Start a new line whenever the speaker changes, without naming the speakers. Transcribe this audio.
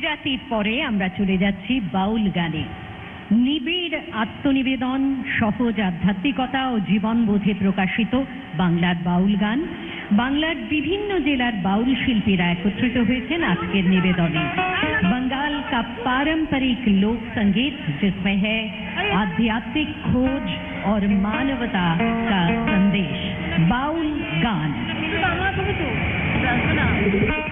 জাতির পরে আমরা চলে যাচ্ছি বাউল গানে। নিবিড় আত্মনিবেদন, সহজ আধ্যাত্মিকতা ও জীবনবোধে প্রকাশিত বাংলার বাউল গান। বাংলার বিভিন্ন জেলার बाउल शिल्पीरा एकत्रित হয়েছেন আজকের নিবেদনে। बंगाल का पारंपरिक लोक संगीत जिसमें है आध्यात्मिक खोज और मानवता का संदेश। बाउल गान।